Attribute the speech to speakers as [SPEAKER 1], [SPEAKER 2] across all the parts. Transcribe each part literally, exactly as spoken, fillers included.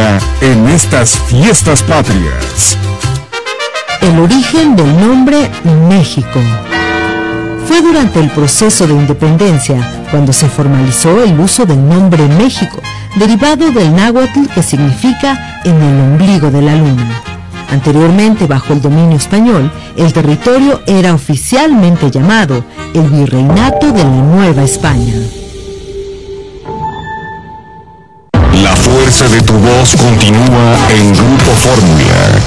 [SPEAKER 1] vida en estas fiestas patrias.
[SPEAKER 2] El origen del nombre México. Fue durante el proceso de independencia cuando se formalizó el uso del nombre México, derivado del náhuatl que significa en el ombligo de la luna. Anteriormente, bajo el dominio español, el territorio era oficialmente llamado el Virreinato de la Nueva España.
[SPEAKER 1] La fuerza de tu voz continúa en Grupo Fórmula.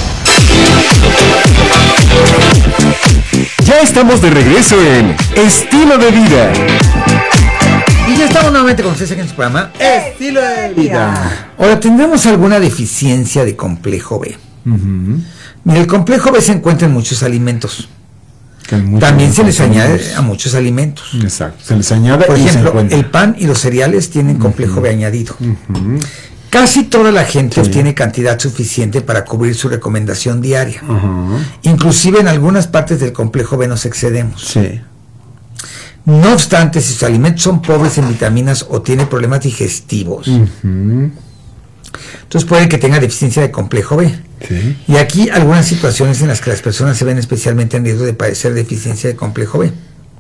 [SPEAKER 1] Ya estamos de regreso en Estilo de Vida.
[SPEAKER 3] Y ya estamos nuevamente con ustedes aquí en su programa Estilo de Vida. Ahora, ¿tendremos alguna deficiencia de complejo B? Uh-huh. Mira, el complejo B se encuentra en muchos alimentos. También se les añade a muchos alimentos.
[SPEAKER 4] Exacto, se les añade.
[SPEAKER 3] Por
[SPEAKER 4] y
[SPEAKER 3] ejemplo, el pan y los cereales tienen complejo uh-huh. B añadido. Uh-huh. Casi toda la gente sí. obtiene cantidad suficiente para cubrir su recomendación diaria. Uh-huh. Inclusive en algunas partes del complejo B nos excedemos.
[SPEAKER 4] Sí.
[SPEAKER 3] No obstante, si sus alimentos son pobres en vitaminas o tienen problemas digestivos, uh-huh. entonces puede que tenga deficiencia de complejo B.
[SPEAKER 4] Sí.
[SPEAKER 3] Y aquí algunas situaciones en las que las personas se ven especialmente en riesgo de padecer deficiencia de complejo B.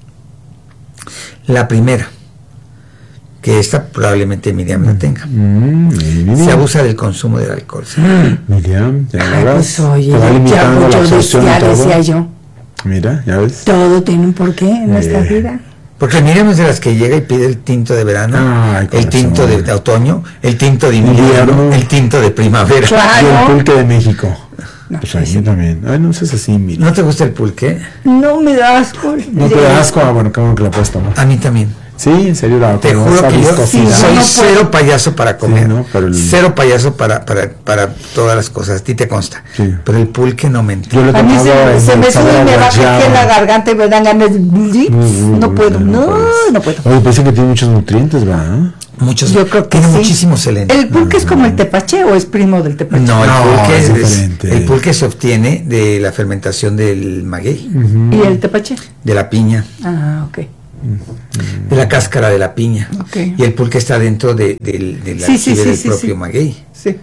[SPEAKER 3] La primera, que esta probablemente Miriam la tenga. Mm, se abusa del consumo del alcohol. ¿Sí?
[SPEAKER 4] Miriam, ya
[SPEAKER 5] Ay, pues oye,
[SPEAKER 4] te va limitando la absorción
[SPEAKER 5] ya
[SPEAKER 4] y todo.
[SPEAKER 5] Decía yo.
[SPEAKER 4] Mira, ya ves.
[SPEAKER 5] Todo tiene un porqué en eh. nuestra vida.
[SPEAKER 3] Porque Miriam es de las que llega y pide el tinto de verano,
[SPEAKER 4] Ay,
[SPEAKER 3] el tinto de, de otoño, el tinto de invierno, el tinto de primavera.
[SPEAKER 5] Claro.
[SPEAKER 4] Y el pulque de México.
[SPEAKER 5] No,
[SPEAKER 4] pues a mí también. Ay, no seas así, Miriam.
[SPEAKER 3] ¿No te gusta el pulque?
[SPEAKER 5] No me da asco.
[SPEAKER 4] ¿No te da asco? Ah, bueno, qué bueno que la puedes tomar.
[SPEAKER 3] A mí también.
[SPEAKER 4] Sí, en serio, la
[SPEAKER 3] te juro que yo sí, soy no cero payaso para comer,
[SPEAKER 4] sí, ¿no? Pero el...
[SPEAKER 3] cero payaso para, para, para todas las cosas, a ti te consta, sí. Pero el pulque no me entiende.
[SPEAKER 5] A mí se, se me sube y me baja aquí en la garganta y me dan ganas de... No, no puedo, no, no puedo.
[SPEAKER 4] Oye, parece que tiene muchos nutrientes, ¿verdad?
[SPEAKER 3] Muchos,
[SPEAKER 5] yo creo que
[SPEAKER 3] tiene
[SPEAKER 5] sí.
[SPEAKER 3] muchísimos elementos.
[SPEAKER 5] ¿El pulque es como el tepache o es primo del tepache?
[SPEAKER 3] No, el,
[SPEAKER 4] no,
[SPEAKER 3] pulque,
[SPEAKER 4] es
[SPEAKER 3] es, el pulque se obtiene de la fermentación del maguey.
[SPEAKER 5] Uh-huh. ¿Y el tepache?
[SPEAKER 3] De la piña.
[SPEAKER 5] Ah, ok.
[SPEAKER 3] De la cáscara de la piña.
[SPEAKER 5] Okay.
[SPEAKER 3] Y el pulque está dentro de, de, de la
[SPEAKER 5] sí, sí, sí,
[SPEAKER 3] del
[SPEAKER 5] sí,
[SPEAKER 3] propio
[SPEAKER 5] sí.
[SPEAKER 3] maguey.
[SPEAKER 5] Sí.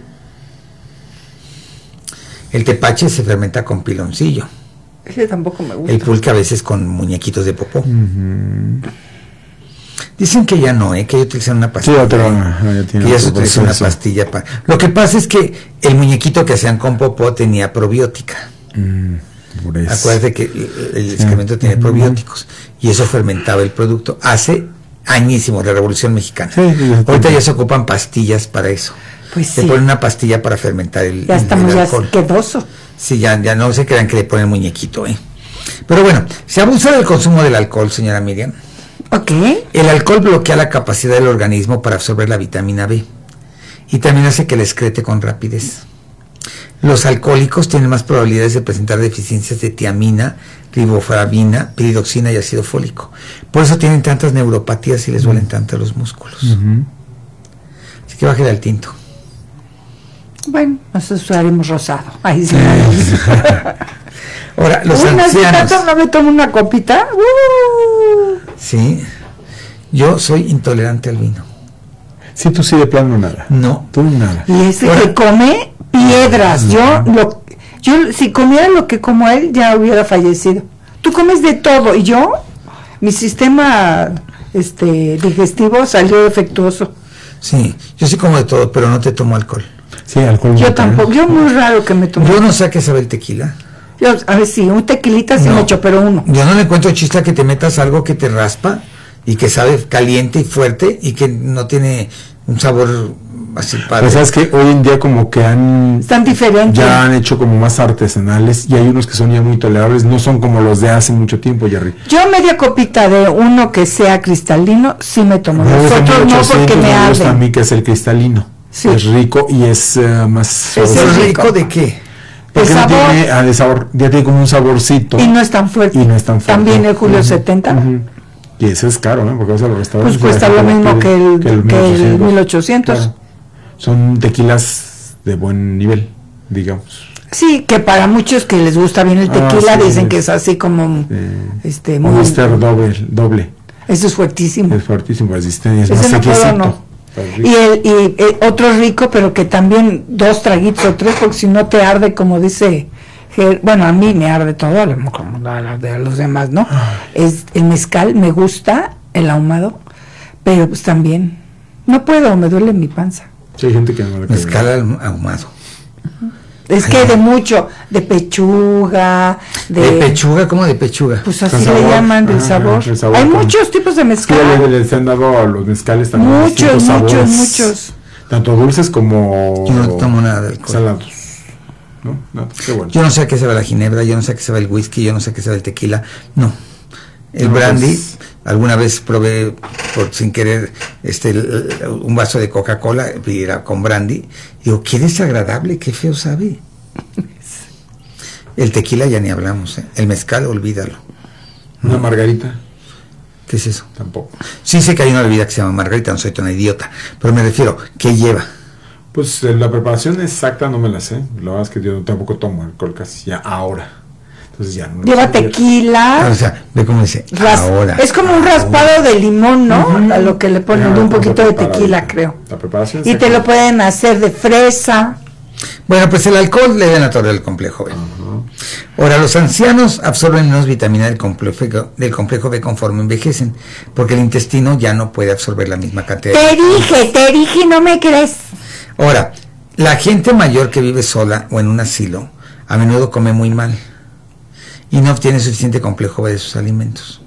[SPEAKER 3] El tepache se fermenta con piloncillo.
[SPEAKER 5] Ese tampoco me gusta.
[SPEAKER 3] El pulque a veces con muñequitos de popó.
[SPEAKER 4] Uh-huh.
[SPEAKER 3] Dicen que ya no, ¿eh? Que ya utilizan una pastilla.
[SPEAKER 4] Sí, pero, ya tiene
[SPEAKER 3] que ya se utiliza una pastilla para... Lo que pasa es que el muñequito que hacían con popó tenía probiótica.
[SPEAKER 4] Mm.
[SPEAKER 3] Acuérdate que el, el excremento sí. tiene probióticos y eso fermentaba el producto hace añísimos, la Revolución Mexicana.
[SPEAKER 4] Sí, sí,
[SPEAKER 3] ahorita ya se ocupan pastillas para eso.
[SPEAKER 5] Pues
[SPEAKER 3] se
[SPEAKER 5] sí.
[SPEAKER 3] ponen una pastilla para fermentar el,
[SPEAKER 5] ya
[SPEAKER 3] el,
[SPEAKER 5] estamos
[SPEAKER 3] el alcohol.
[SPEAKER 5] Ya quedoso.
[SPEAKER 3] Sí, ya, ya no se crean que le ponen muñequito, ¿eh? Pero bueno, se abusa del consumo del alcohol, señora Miriam.
[SPEAKER 5] Ok.
[SPEAKER 3] El alcohol bloquea la capacidad del organismo para absorber la vitamina B y también hace que la excrete con rapidez. Los alcohólicos tienen más probabilidades de presentar deficiencias de tiamina, riboflavina, piridoxina y ácido fólico. Por eso tienen tantas neuropatías y les duelen tanto los músculos. Uh-huh. Así que bájale al tinto.
[SPEAKER 5] Bueno, nosotros usaremos rosado. Ahí sí.
[SPEAKER 3] Ahora, los
[SPEAKER 5] una
[SPEAKER 3] ancianos.
[SPEAKER 5] ¿No me tomo una copita? Uh.
[SPEAKER 3] Sí. Yo soy intolerante al vino.
[SPEAKER 4] Sí, tú sí de plano nada.
[SPEAKER 3] No.
[SPEAKER 4] Tú nada.
[SPEAKER 5] Y ese Ahora, que come piedras. Uh-huh. Yo, lo, yo, si comiera lo que como él, ya hubiera fallecido. Tú comes de todo. Y yo, mi sistema este, digestivo salió defectuoso.
[SPEAKER 3] Sí, yo sí como de todo, pero no te tomo alcohol.
[SPEAKER 4] Sí, alcohol.
[SPEAKER 5] Yo tampoco. Yo muy raro que me tomo.
[SPEAKER 3] Yo no sé a qué sabe el tequila.
[SPEAKER 5] Yo, a ver, sí, un tequilita sí
[SPEAKER 3] no,
[SPEAKER 5] me echo, pero uno.
[SPEAKER 3] Yo no le encuentro chiste a que te metas algo que te raspa y que sabe caliente y fuerte y que no tiene un sabor así padre.
[SPEAKER 4] Pues sabes que hoy en día como que han...
[SPEAKER 5] Están diferentes.
[SPEAKER 4] Ya han hecho como más artesanales y hay unos que son ya muy tolerables, no son como los de hace mucho tiempo, Jerry.
[SPEAKER 5] Yo media copita de uno que sea cristalino sí me tomo.
[SPEAKER 4] No,
[SPEAKER 5] Nosotros no porque me, me
[SPEAKER 4] gusta a mí que es el cristalino.
[SPEAKER 5] Sí.
[SPEAKER 4] Es rico y es uh, más...
[SPEAKER 3] ¿Es el rico. rico de qué?
[SPEAKER 4] Porque
[SPEAKER 5] el
[SPEAKER 4] no
[SPEAKER 5] sabor,
[SPEAKER 4] tiene, ah, de sabor, ya tiene como un saborcito.
[SPEAKER 5] Y no es tan fuerte.
[SPEAKER 4] Y no es tan fuerte.
[SPEAKER 5] También el Julio uh-huh. setenta.
[SPEAKER 4] Uh-huh. Y eso es caro, ¿no? Porque vas a los restaurantes.
[SPEAKER 5] Pues cuesta lo mismo que el, que el, que el mil ochocientos.
[SPEAKER 4] Claro. Son tequilas de buen nivel, digamos.
[SPEAKER 5] Sí, que para muchos que les gusta bien el tequila, ah, sí, dicen
[SPEAKER 4] es,
[SPEAKER 5] que es así como... Eh, este
[SPEAKER 4] muy Monster doble, doble.
[SPEAKER 5] Eso es fuertísimo.
[SPEAKER 4] Es fuertísimo, resistente, es
[SPEAKER 5] Ese
[SPEAKER 4] más
[SPEAKER 5] no
[SPEAKER 4] sequecito.
[SPEAKER 5] no. Y, el, y el otro rico, pero que también dos traguitos o tres, porque si no te arde, como dice, bueno, a mí me arde todo, a lo mejor a los demás, ¿no? Es el mezcal, me gusta, el ahumado, pero pues también, no puedo, me duele mi panza.
[SPEAKER 4] Sí, hay gente que no le cae
[SPEAKER 3] Mezcal
[SPEAKER 4] bien.
[SPEAKER 3] ahumado.
[SPEAKER 5] Es
[SPEAKER 3] Ay,
[SPEAKER 5] que
[SPEAKER 3] no.
[SPEAKER 5] de mucho, de pechuga, de...
[SPEAKER 3] ¿De pechuga? ¿Cómo de pechuga?
[SPEAKER 5] Pues así
[SPEAKER 4] Con
[SPEAKER 5] le
[SPEAKER 4] sabor.
[SPEAKER 5] llaman del
[SPEAKER 4] Ajá,
[SPEAKER 5] sabor.
[SPEAKER 4] el sabor
[SPEAKER 5] Hay
[SPEAKER 4] con-
[SPEAKER 5] muchos tipos de
[SPEAKER 4] Es que
[SPEAKER 5] mezcal.
[SPEAKER 4] le, les han dado a los mezcales también
[SPEAKER 5] Muchos,
[SPEAKER 4] distintos
[SPEAKER 5] muchos,
[SPEAKER 4] sabores,
[SPEAKER 5] muchos.
[SPEAKER 4] tanto dulces como
[SPEAKER 3] Yo no tomo nada de alcohol.
[SPEAKER 4] salados. ¿No? No, qué bueno.
[SPEAKER 3] Yo no sé a qué sabe la ginebra, yo no sé a qué sabe el whisky, yo no sé a qué sabe el tequila. No. El
[SPEAKER 4] No,
[SPEAKER 3] brandy,
[SPEAKER 4] pues-
[SPEAKER 3] alguna vez probé por sin querer este el- el- un vaso de Coca-Cola y era con brandy. Digo, qué desagradable, qué feo sabe. El tequila ya ni hablamos, ¿eh? El mezcal, olvídalo.
[SPEAKER 4] Una margarita,
[SPEAKER 3] ¿Qué es eso?
[SPEAKER 4] tampoco.
[SPEAKER 3] Sí sé que hay una bebida que se llama margarita, no soy tan idiota, pero me refiero, ¿qué lleva?
[SPEAKER 4] Pues eh, la preparación exacta no me la sé. La verdad es que yo tampoco tomo alcohol casi ya ahora. Entonces ya no.
[SPEAKER 5] Lleva
[SPEAKER 4] sé.
[SPEAKER 5] tequila.
[SPEAKER 3] O sea, ve cómo dice,
[SPEAKER 5] ras-
[SPEAKER 3] ahora.
[SPEAKER 5] es como un raspado de limón, ¿no? A lo que le ponen
[SPEAKER 4] Ya,
[SPEAKER 5] de un
[SPEAKER 4] vamos a
[SPEAKER 5] poquito de
[SPEAKER 4] preparar
[SPEAKER 5] tequila,
[SPEAKER 4] ahorita.
[SPEAKER 5] creo.
[SPEAKER 4] La preparación
[SPEAKER 5] Y te
[SPEAKER 4] exacta.
[SPEAKER 5] lo pueden hacer de fresa.
[SPEAKER 3] Bueno, pues el alcohol le da naturaleza del complejo B. Ahora, los ancianos absorben menos vitamina del complejo, del complejo B conforme envejecen, porque el intestino ya no puede absorber la misma cantidad.
[SPEAKER 5] Te dije, te dije, no me crees.
[SPEAKER 3] Ahora, la gente mayor que vive sola o en un asilo, a menudo come muy mal y no obtiene suficiente complejo B de sus alimentos.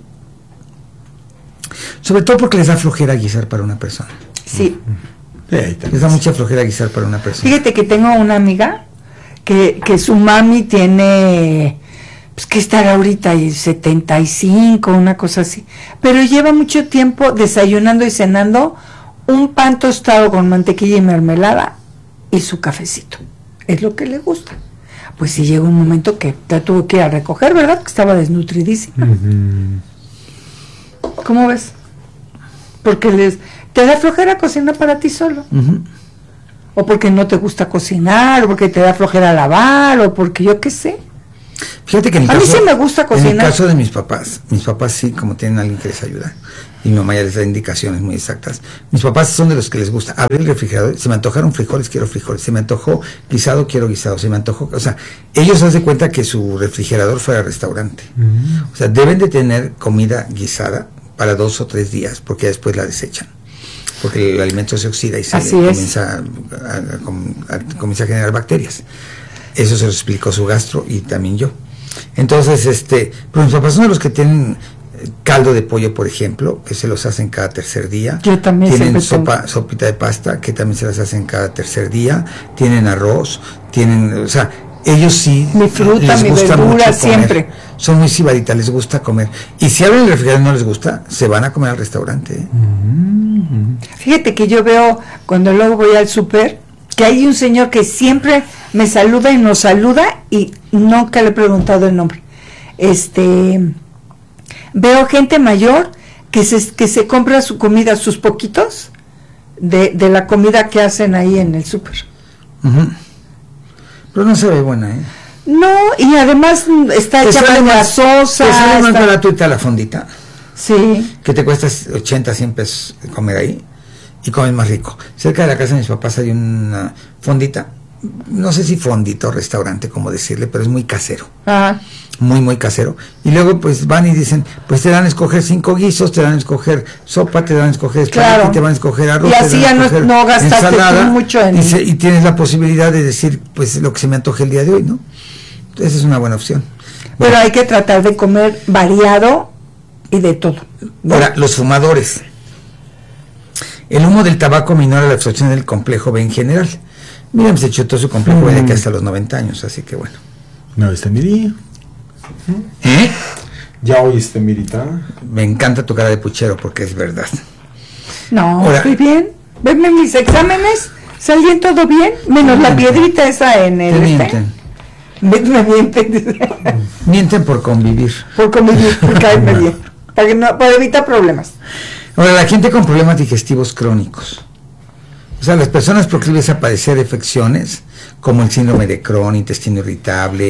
[SPEAKER 3] Sobre todo porque les da flojera guisar para una persona.
[SPEAKER 5] Sí.
[SPEAKER 4] Sí, ahí también.
[SPEAKER 3] Les da mucha flojera guisar para una persona.
[SPEAKER 5] Fíjate que tengo una amiga que, que su mami tiene, pues que estará ahorita y setenta y cinco, una cosa así, pero lleva mucho tiempo desayunando y cenando un pan tostado con mantequilla y mermelada y su cafecito. Es lo que le gusta. Pues sí llegó un momento que la tuvo que ir a recoger, ¿verdad? Que estaba desnutridísima.
[SPEAKER 4] Ujú.
[SPEAKER 5] ¿Cómo ves? Porque les te da flojera cocinar para ti solo.
[SPEAKER 3] Ujú.
[SPEAKER 5] O porque no te gusta cocinar, o porque te da flojera lavar, o porque yo qué sé.
[SPEAKER 3] Fíjate que en el
[SPEAKER 5] A mí
[SPEAKER 3] caso,
[SPEAKER 5] sí me gusta
[SPEAKER 3] En
[SPEAKER 5] cocinar.
[SPEAKER 3] el caso de mis papás, mis papás sí, como tienen alguien que les ayuda, y mi mamá ya les da indicaciones muy exactas. Mis papás son de los que les gusta abrir el refrigerador, se me antojaron frijoles, quiero frijoles, se me antojó guisado, quiero guisado, se me antojó, o sea, ellos se hacen cuenta que su refrigerador fuera restaurante. O sea, deben de tener comida guisada para dos o tres días, porque después la desechan. Porque el alimento se oxida y se
[SPEAKER 5] Así es.
[SPEAKER 3] comienza a, a- a- comienza a generar bacterias. Eso se lo explicó su gastro y también yo. Entonces, este, pues mis papás son de los que tienen eh, caldo de pollo, por ejemplo, que se los hacen cada tercer día.
[SPEAKER 5] Yo también
[SPEAKER 3] Tienen
[SPEAKER 5] siempre tengo.
[SPEAKER 3] sopa, sopita de pasta, que también se las hacen cada tercer día. Tienen arroz, tienen, o sea, ellos sí.
[SPEAKER 5] Mi fruta,
[SPEAKER 3] les
[SPEAKER 5] mi
[SPEAKER 3] gusta
[SPEAKER 5] verdura,
[SPEAKER 3] mucho comer.
[SPEAKER 5] siempre.
[SPEAKER 3] Son muy sibaritas, les gusta comer. Y si abren el refrigerador y no les gusta, se van a comer al restaurante. ¿eh?
[SPEAKER 5] Fíjate que yo veo, cuando luego voy al súper, que hay un señor que siempre me saluda y nos saluda y nunca le he preguntado el nombre. Este, veo gente mayor que se, que se compra su comida, sus poquitos, de, de la comida que hacen ahí en el súper.
[SPEAKER 3] Ujú. Pero no se ve buena, ¿eh?
[SPEAKER 5] No, y además mm, está
[SPEAKER 3] Te
[SPEAKER 5] hecha
[SPEAKER 3] sale
[SPEAKER 5] más
[SPEAKER 3] más-
[SPEAKER 5] grasosa.
[SPEAKER 3] Te sale más
[SPEAKER 5] está-
[SPEAKER 3] gratuita la fondita,
[SPEAKER 5] Sí,
[SPEAKER 3] que te cuesta ochenta, cien pesos comer ahí, y comes más rico. Cerca de la casa de mis papás hay una fondita, no sé si fondito o restaurante, como decirle, pero es muy casero,
[SPEAKER 5] ajá.
[SPEAKER 3] muy, muy casero. Y luego pues van y dicen, pues te dan a escoger cinco guisos, te dan a escoger sopa, te dan a escoger espagueti,
[SPEAKER 5] Claro.
[SPEAKER 3] te van a escoger arroz,
[SPEAKER 5] Y
[SPEAKER 3] te
[SPEAKER 5] así
[SPEAKER 3] dan a
[SPEAKER 5] ya no-
[SPEAKER 3] escoger
[SPEAKER 5] no gastaste tú
[SPEAKER 3] ensalada,
[SPEAKER 5] mucho en-
[SPEAKER 3] y, se- y tienes la posibilidad de decir, pues lo que se me antoje el día de hoy, ¿no? Esa es una buena opción.
[SPEAKER 5] Pero
[SPEAKER 3] Bueno,
[SPEAKER 5] hay que tratar de comer variado y de todo, ¿no?
[SPEAKER 3] ahora, los fumadores. El humo del tabaco minora la absorción del complejo B en general. Mira, se chutó su complejo B de aquí hasta los noventa años, así que bueno.
[SPEAKER 4] No, este Miri.
[SPEAKER 3] ¿Eh?
[SPEAKER 4] Ya oíste, Mirita.
[SPEAKER 3] Me encanta tu cara de puchero porque es verdad.
[SPEAKER 5] No,
[SPEAKER 3] Ahora-
[SPEAKER 5] estoy bien. Venme mis exámenes, salían todo bien, menos la
[SPEAKER 3] Mienten.
[SPEAKER 5] piedrita esa en el
[SPEAKER 3] Te
[SPEAKER 5] este.
[SPEAKER 3] mienten.
[SPEAKER 5] Me, me mienten.
[SPEAKER 3] Mienten por convivir.
[SPEAKER 5] por convivir, por caerme bien. Para, que no, para evitar problemas.
[SPEAKER 3] Ahora, la gente con problemas digestivos crónicos. O sea, las personas proclives a padecer afecciones como el síndrome de Crohn, intestino irritable,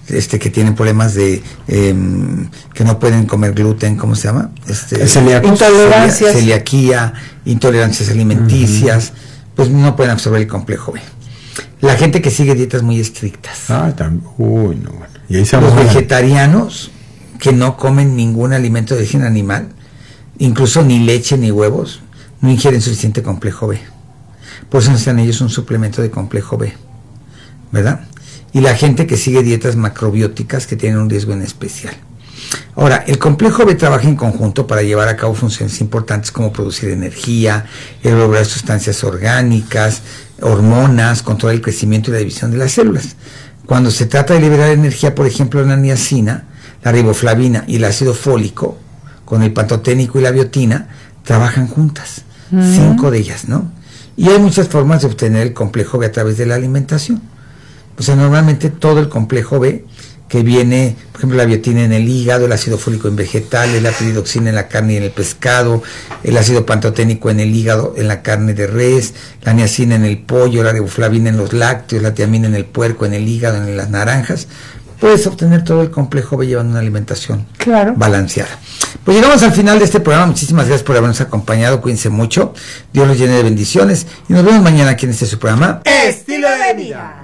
[SPEAKER 3] este que tienen problemas de eh, que no pueden comer gluten, ¿cómo se llama? Este,
[SPEAKER 4] celíacos.
[SPEAKER 5] Intolerancias.
[SPEAKER 3] Celiaquía, intolerancias alimenticias, uh-huh. pues no pueden absorber el complejo B. La gente que sigue dietas muy estrictas.
[SPEAKER 4] Ah, también. Uy, no, bueno. Y ahí se
[SPEAKER 3] Los
[SPEAKER 4] amojan.
[SPEAKER 3] vegetarianos que no comen ningún alimento de origen animal, incluso ni leche ni huevos, no ingieren suficiente complejo B. Por eso necesitan ellos un suplemento de complejo B, ¿verdad? Y la gente que sigue dietas macrobióticas que tienen un riesgo en especial. Ahora, el complejo B trabaja en conjunto para llevar a cabo funciones importantes como producir energía, elaborar sustancias orgánicas, hormonas, controlar el crecimiento y la división de las células. Cuando se trata de liberar energía, por ejemplo, la niacina, la riboflavina y el ácido fólico, con el pantoténico y la biotina, trabajan juntas, mm. cinco de ellas, ¿no? Y hay muchas formas de obtener el complejo B a través de la alimentación. O sea, normalmente todo el complejo B que viene, por ejemplo, la biotina en el hígado, el ácido fólico en vegetales, la piridoxina en la carne y en el pescado, el ácido pantoténico en el hígado, en la carne de res, la niacina en el pollo, la riboflavina en los lácteos, la tiamina en el puerco, en el hígado, en las naranjas. Puedes obtener todo el complejo B llevando una alimentación
[SPEAKER 5] claro.
[SPEAKER 3] balanceada. Pues llegamos al final de este programa. Muchísimas gracias por habernos acompañado. Cuídense mucho. Dios los llene de bendiciones. Y nos vemos mañana aquí en este su programa.
[SPEAKER 5] Estilo de vida.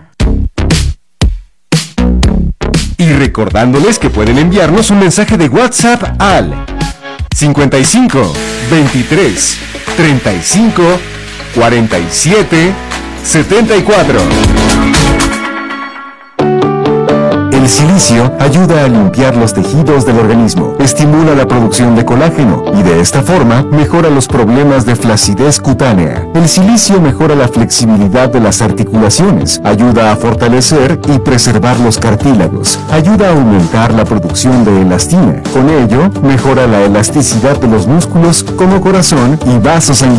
[SPEAKER 6] Y recordándoles que pueden enviarnos un mensaje de WhatsApp al cincuenta y cinco, veintitrés, treinta y cinco, cuarenta y siete, setenta y cuatro.
[SPEAKER 1] El silicio ayuda a limpiar los tejidos del organismo, estimula la producción de colágeno y de esta forma mejora los problemas de flacidez cutánea. El silicio mejora la flexibilidad de las articulaciones, ayuda a fortalecer y preservar los cartílagos, ayuda a aumentar la producción de elastina. Con ello, mejora la elasticidad de los músculos como corazón y vasos sanguíneos.